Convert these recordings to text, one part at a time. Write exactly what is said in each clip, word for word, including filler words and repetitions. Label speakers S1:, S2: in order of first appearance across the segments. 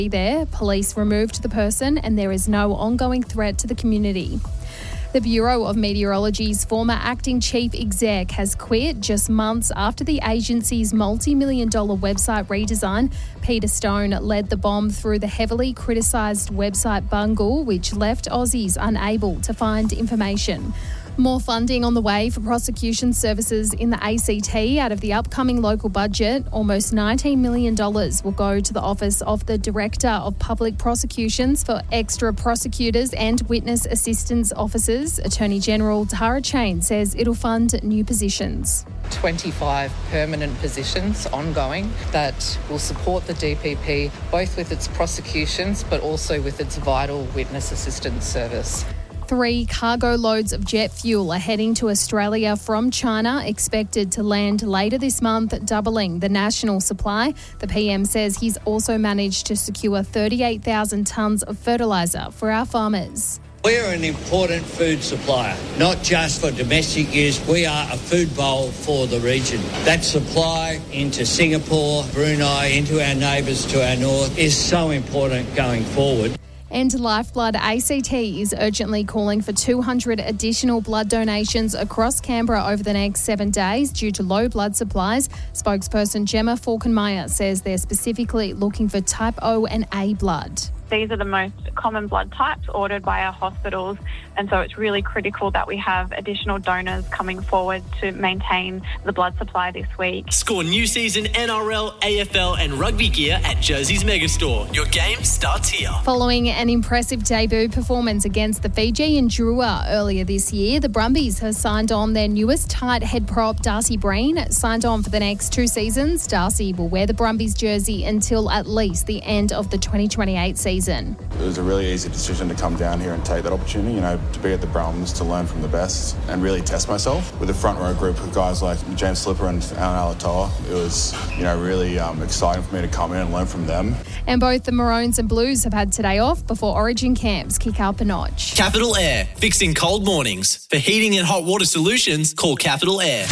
S1: there. Police removed the person and there is no ongoing threat to the community. The Bureau of Meteorology's former acting chief exec has quit just months after the agency's multi-million dollar website redesign. Peter Stone led the bomb through the heavily criticised website bungle, which left Aussies unable to find information. More funding on the way for prosecution services in the A C T out of the upcoming local budget. Almost nineteen million dollars will go to the Office of the Director of Public Prosecutions for extra prosecutors and witness assistance officers. Attorney General Tara Cheyne says it'll fund new positions.
S2: twenty-five permanent positions ongoing that will support the D P P both with its prosecutions but also with its vital witness assistance service.
S1: Three cargo loads of jet fuel are heading to Australia from China, expected to land later this month, doubling the national supply. The P M says he's also managed to secure thirty-eight thousand tonnes of fertiliser for our farmers.
S3: We're an important food supplier, not just for domestic use. We are a food bowl for the region. That supply into Singapore, Brunei, into our neighbours to our north is so important going forward.
S1: And Lifeblood A C T is urgently calling for two hundred additional blood donations across Canberra over the next seven days due to low blood supplies. Spokesperson Gemma Falkenmeyer says they're specifically looking for type O and A blood.
S4: These are the most common blood types ordered by our hospitals, and so it's really critical that we have additional donors coming forward to maintain the blood supply this week.
S5: Score new season N R L, A F L and rugby gear at Jersey's Megastore. Your game starts here.
S1: Following an impressive debut performance against the Fijian Drua earlier this year, the Brumbies have signed on their newest tight head prop, Darcy Breen. Signed on for the next two seasons, Darcy will wear the Brumbies jersey until at least the end of the twenty twenty-eight season.
S6: It was a really easy decision to come down here and take that opportunity, you know, to be at the Brums, to learn from the best and really test myself. With a front row group of guys like James Slipper and Alan Alatoa, it was, you know, really um, exciting for me to come in and learn from them.
S1: And both the Maroons and Blues have had today off before Origin camps kick up a notch.
S5: Capital Air, fixing cold mornings. For heating and hot water solutions, call Capital Air.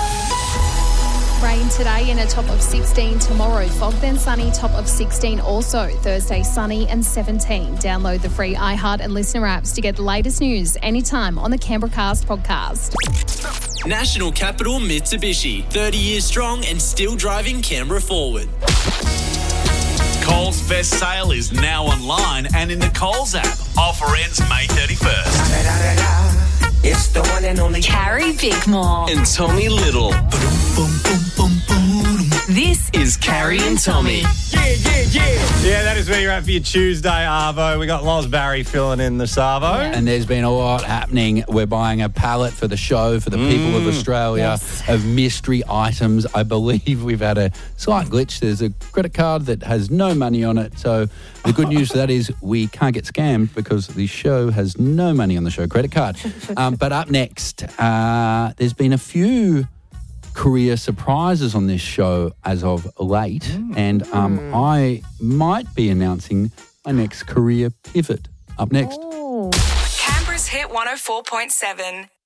S1: Rain today and a top of sixteen tomorrow. Fog then sunny, top of sixteen also. Thursday sunny and seventeen. Download the free iHeart and Listener apps to get the latest news anytime on the Canberra Cast podcast.
S5: National Capital Mitsubishi. thirty years strong and still driving Canberra forward.
S7: Coles Best Sale is now online and in the Coles app. Offer ends May thirty-first.
S8: It's the one and only
S9: Carrie Bickmore
S5: and Tommy Little.
S9: This is Carrie and Tommy.
S10: Yeah, yeah, yeah. Yeah, that is where you're at for your Tuesday, Arvo. We got Loz Barry filling in the Savo.
S11: Yeah. And there's been a lot happening. We're buying a pallet for the show for the mm. people of Australia yes. of mystery items. I believe we've had a slight glitch. There's a credit card that has no money on it. So the good news for that is we can't get scammed because the show has no money on the show credit card. Um, but up next, uh, there's been a few career surprises on this show as of late, mm. and um, mm. I might be announcing my next career pivot. Up next.
S9: Ooh. Canberra's Hit one oh four point seven.